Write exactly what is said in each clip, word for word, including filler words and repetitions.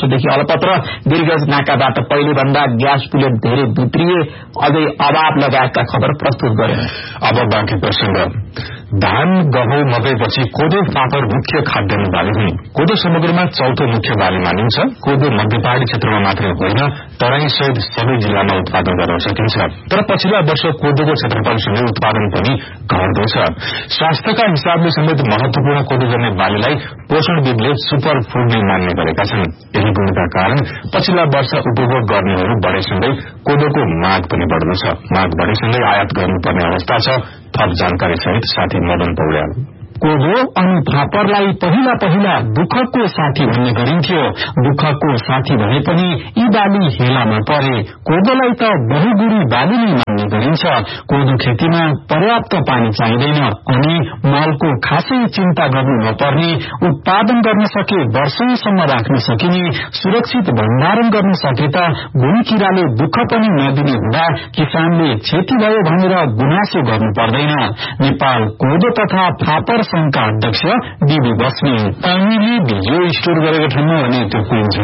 वर्षदेखि अलपत्र वीरगंज नाकाबाट पहिले भन्दा ग्यास पुलेट धेरै भित्रिए, अझै अभाव लगायतका खबर प्रस्तुत गरे। अब बाँकी प्रसंग। धान, गहुँ, मकैपछि कोदो, फापर मुख्य खाद्यान्न बाली हुन्। कोदो समग्रमा चौथो मुख्य बाली मानिन्छ। कोदो मध्य पहाड़ी क्षेत्रमा मात्रै होइन, तराई सहित सबै जिल्लामा उत्पादन गर्न सकिन्छ। तर पछिल्ला वर्ष कोदोको क्षेत्रफलसँगै उत्पादन पनि घट्दो छ। स्वास्थ्यका हिसाबले समेत महत्वपूर्ण कोदो गर्ने बालीलाई पोषणविदले सुपर फूड नै मान्ने गरेका छन्। यही गुणका कारण पछिल्ला वर्ष उपभोग गर्नेहरू बढेसँगै कोदोको माग पनि बढ्दो छ। माग बढेसँगै आयात गर्नुपर्ने अवस्था छ। थप जानकारी सहित साथी मदन पौड्याल। कोदो अनि फापरलाई पहिला पहिला दुःखको साथी भन्ने गरिन्थ्यो। दुःखको साथी भने पनि यी बाली हेलामा परे। कोदोलाई त बहुगुणी बाली नै मान्ने गरिन्छ। कोदो खेतीमा पर्याप्त पानी चाहिँदैन अनि मलको खासै चिन्ता गर्नु नपर्ने, उत्पादन गर्न सके वर्षौंसम्म राख्न सकिने, सुरक्षित भण्डारण गर्न सके त घुन किराले दुःख पनि नदिने हुँदा किसानले क्षति भयो भनेर गुनासो गर्नु पर्दैन। नेपाल कोदो तथा फापर संघका अध्यक्ष डीबी बस्ने। हामीले भिडियो स्टोर गरेको ठाउँमा भने त्यो कुहिन्छ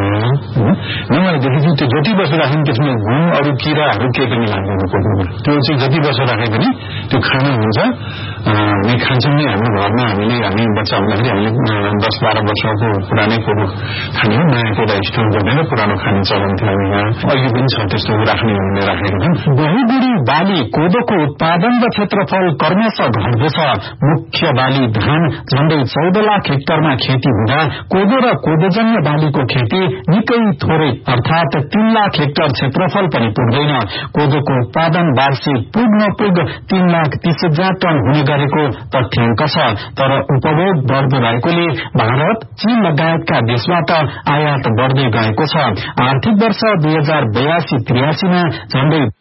नभएदेखि त्यो जति वर्ष राख्ने त्यसमा घुम अरू किराहरू केही पनि लाग्दैन। कोदोमा त्यो चाहिँ जति वर्ष राखे पनि त्यो खाना हुन्छ। हामी खान्छौँ नि हाम्रो घरमा। हामीले हामी बच्चा हुँदाखेरि हामीले दस बाह्र वर्षको पुरानै कोदो खाने हो, नयाँ कोदो स्टोर गर्दैन, पुरानो खाने चलन थियो। हामी यहाँ अहिले पनि छ त्यस्तो राख्ने हुने राखेको छौँ। बहुगुणी बाली कोदोको उत्पादन र क्षेत्रफल क्रमशः घट्दो छ। मुख्य बाली धान झण्डै चौध लाख हेक्टरमा खेती हुँदा कोदो र कोदोजन्य बालीको खेती निकै थोरै अर्थात तीन लाख हेक्टर क्षेत्रफल पनि पुग्दैन। कोदोको उत्पादन वार्षिक पुग नपुग तीन लाख तीस हजार टन हुने गरेको तथ्याङ्क छ। तर उपभोग बढ्दो रहेकोले भारत, चीन लगायतका देशबाट आयात बढ्दै गएको छ। आर्थिक वर्ष दुई हजार बयासी त्रियासीमा झण्डै